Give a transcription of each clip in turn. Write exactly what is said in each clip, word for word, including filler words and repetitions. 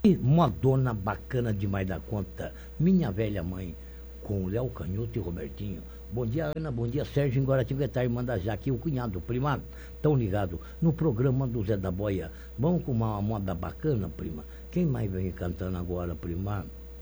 Modona bacana demais da conta, minha velha mãe, com Léo Canhoto e Robertinho. Bom dia, Ana, bom dia, Sérgio, em Guaratinguetá, irmã da Jaque, o cunhado, o prima, tão ligado no programa do Zé da Boia. Vamos com uma moda bacana, prima? Quem mais vem cantando agora, prima?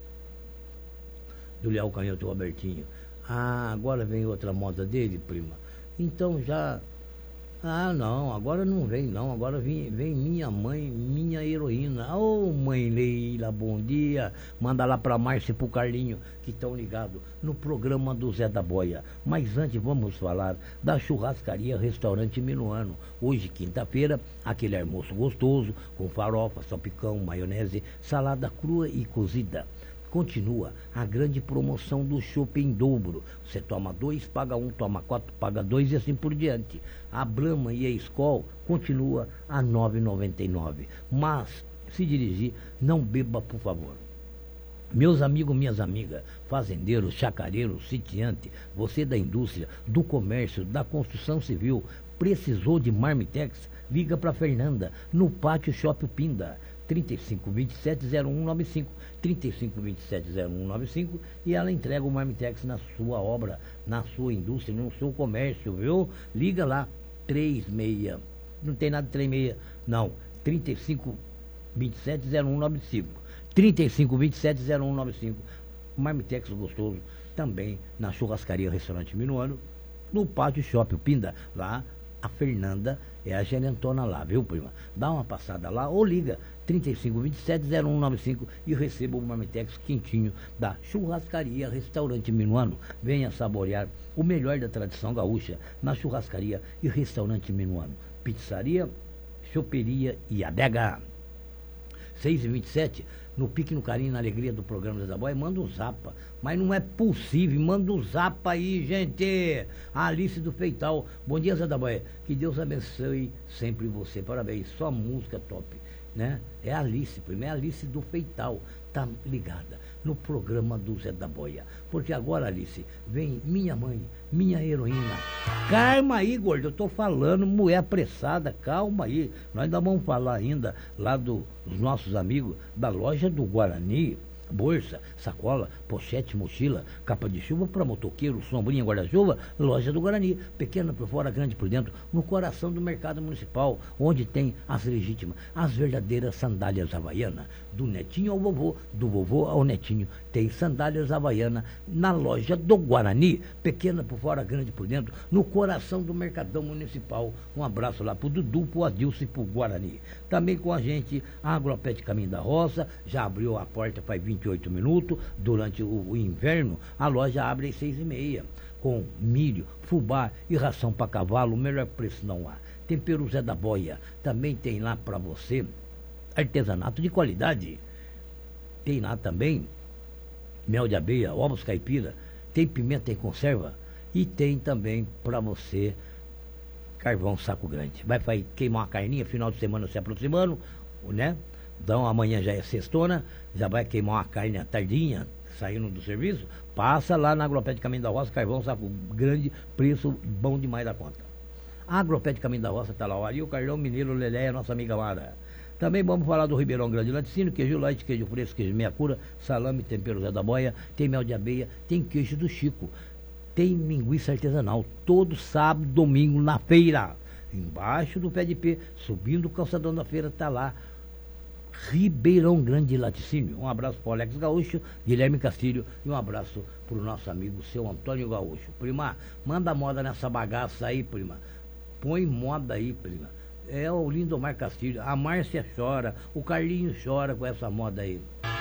Do Léo Canhoto e Robertinho. Ah, agora vem outra moda dele, prima. Então já... Ah, não, agora não vem não, agora vem, vem minha mãe, minha heroína. Ô, oh, mãe Leila, bom dia. Manda lá pra Márcia e pro Carlinho, que estão ligados no programa do Zé da Boia. Mas antes vamos falar da churrascaria Restaurante Minuano. Hoje, quinta-feira, aquele almoço gostoso, com farofa, salpicão, maionese, salada crua e cozida. Continua a grande promoção do chopp em dobro. Você toma dois, paga um, toma quatro, paga dois e assim por diante. A Brahma e a Skol continua a nove reais e noventa e nove centavos. Mas, se dirigir, não beba, por favor. Meus amigos, minhas amigas, fazendeiros, chacareiros, sitiante, você da indústria, do comércio, da construção civil, precisou de Marmitex? Liga para Fernanda, no Pátio Shopping Pinda. trinta e cinco, vinte e sete, zero um nove cinco, trinta e cinco, vinte e sete, zero um nove cinco, e ela entrega o Marmitex na sua obra, na sua indústria, no seu comércio, viu? Liga lá, trinta e seis, não tem nada de trinta e seis, não, trinta e cinco, vinte e sete, zero um nove cinco, trinta e cinco, vinte e sete, zero um nove cinco, Marmitex gostoso, também na churrascaria Restaurante Minuano, no Pátio Shopping Pinda, lá a Fernanda é a gerentona lá, viu, prima? Dá uma passada lá ou liga trinta e cinco, vinte e sete, zero um nove cinco e receba o Marmitex quentinho da churrascaria Restaurante Minuano. Venha saborear o melhor da tradição gaúcha na churrascaria e Restaurante Minuano. Pizzaria, choperia e adega. seis e vinte e sete, no pique, no carinho, na alegria do programa Zé da Boia, manda um zapa. Mas não é possível, manda um zapa aí, gente. A Alice do Feital. Bom dia, Zé da Boia. Que Deus abençoe sempre você. Parabéns, só música top, né? É a Alice, primeiro é a Alice do Feital. Tá ligada no programa do Zé da Boia. Porque agora, Alice, vem minha mãe, minha heroína. Calma aí, gordo, eu tô falando, mulher apressada, calma aí. Nós ainda vamos falar ainda lá do, dos nossos amigos da loja do Guarani. Bolsa, sacola, pochete, mochila, capa de chuva para motoqueiro, sombrinha, guarda-chuva, loja do Guarani, pequena por fora, grande por dentro, no coração do mercado municipal, onde tem as legítimas, as verdadeiras sandálias havaianas, do netinho ao vovô, do vovô ao netinho, tem sandálias havaianas na loja do Guarani, pequena por fora, grande por dentro, no coração do mercadão municipal. Um abraço lá pro Dudu, pro Adilson e pro Guarani. Também com a gente, a Agropet Caminho da Roça, já abriu a porta faz vinte e oito minutos, durante o, o inverno, a loja abre às seis e meia, com milho, fubá e ração para cavalo, o melhor preço não há. Tempero Zé da Boia, também tem lá para você, artesanato de qualidade, tem lá também mel de abelha, ovos caipira, tem pimenta em conserva e tem também para você carvão saco grande. Vai, vai queimar uma carninha, final de semana se aproximando, né? Então amanhã já é sextona, já vai queimar uma carne à tardinha, saindo do serviço, passa lá na Agropet Caminho da Roça, carvão saco grande, preço bom demais da conta. A Agropet Caminho da Roça está lá, o Ari, o Carlão Mineiro, o Lelé, a nossa amiga Mara. Também vamos falar do Ribeirão Grande Laticínio, queijo light, queijo fresco, queijo meia cura, salame, tempero Zé da Boia, tem mel de abelha, tem queijo do Chico, tem linguiça artesanal, todo sábado, domingo, na feira, embaixo do pé de pé, subindo o calçadão da feira, está lá, Ribeirão Grande Laticínio. Um abraço para o Alex Gaúcho, Guilherme Castilho e um abraço para o nosso amigo, seu Antônio Gaúcho. Prima, manda moda nessa bagaça aí, prima. Põe moda aí, prima. É o Lindomar Castilho, a Márcia chora, o Carlinho chora com essa moda aí.